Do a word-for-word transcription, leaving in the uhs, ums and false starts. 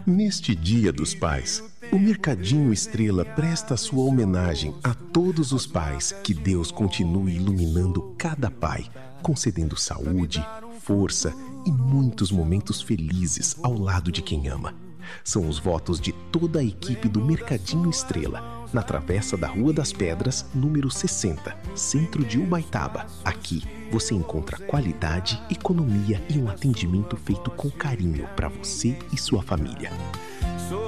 Neste Dia dos Pais, o Mercadinho Estrela presta sua homenagem a todos os pais. Que Deus continue iluminando cada pai, concedendo saúde, força e muitos momentos felizes ao lado de quem ama. São os votos de toda a equipe do Mercadinho Estrela, na Travessa da Rua das Pedras, número sessenta, centro de Ubaitaba. Aqui você encontra qualidade, economia e um atendimento feito com carinho para você e sua família.